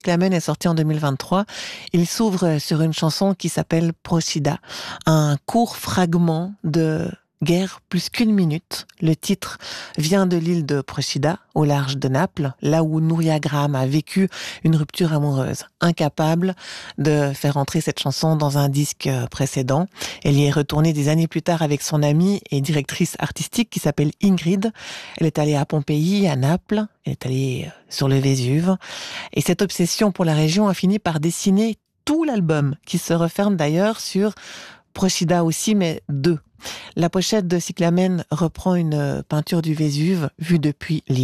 Cyclamen est sorti en 2023. Il s'ouvre sur une chanson qui s'appelle Procida, un court fragment de guerre plus qu'une minute. Le titre vient de l'île de Procida, au large de Naples, là où Nouria Graham a vécu une rupture amoureuse. Incapable de faire entrer cette chanson dans un disque précédent, elle y est retournée des années plus tard avec son amie et directrice artistique qui s'appelle Ingrid. Elle est allée à Pompéi, à Naples, elle est allée sur le Vésuve. Et cette obsession pour la région a fini par dessiner tout l'album, qui se referme d'ailleurs sur Procida aussi, mais deux. La pochette de Cyclamen reprend une peinture du Vésuve vue depuis l'île.